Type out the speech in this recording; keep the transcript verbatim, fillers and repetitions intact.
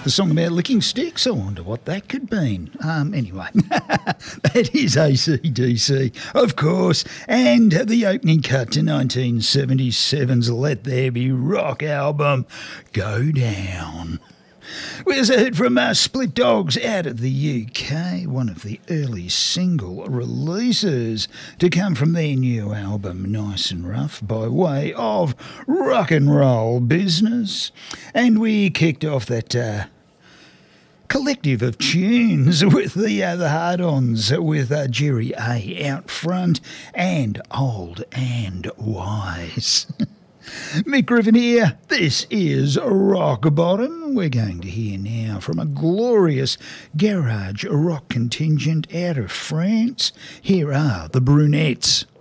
The song about licking sticks, I wonder what that could mean. Um, anyway, that is A C D C, of course, and the opening cut to nineteen seventy-seven's Let There Be Rock album, Go Down. We also heard from uh, Split Dogs out of the U K, one of the early single releases to come from their new album, Nice and Rough, by way of Rock and Roll Business. And we kicked off that uh, collective of tunes with the uh, the Hard-Ons, with uh, Jerry A out front, and Old and Wise. Mick Griffin here. This is Rock Bottom. We're going to hear now from a glorious garage rock contingent out of France. Here are the Brunettes.